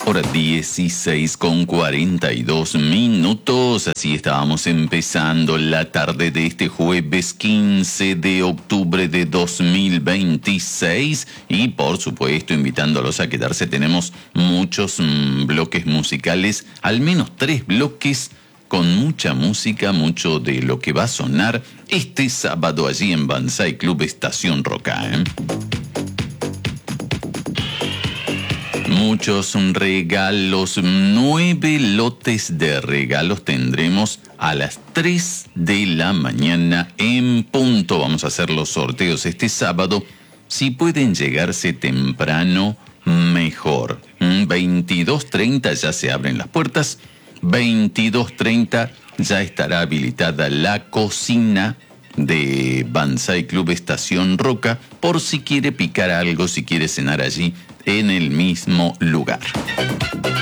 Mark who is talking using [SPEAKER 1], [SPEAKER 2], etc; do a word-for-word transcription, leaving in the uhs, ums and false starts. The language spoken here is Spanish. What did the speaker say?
[SPEAKER 1] Hora dieciséis con cuarenta y dos minutos. Así estábamos empezando la tarde de este jueves quince de octubre de dos mil veintiséis. Y por supuesto, invitándolos a quedarse, tenemos muchos mmm, bloques musicales, al menos tres bloques con mucha música, mucho de lo que va a sonar este sábado allí en Banzai Club Estación Roca, ¿eh? Muchos regalos, nueve lotes de regalos tendremos a las tres de la mañana en punto. Vamos a hacer los sorteos este sábado. Si pueden llegarse temprano, mejor. veintidós treinta ya se abren las puertas. veintidós treinta ya estará habilitada la cocina de Banzai Club Estación Roca, por si quiere picar algo, si quiere cenar allí en el mismo lugar.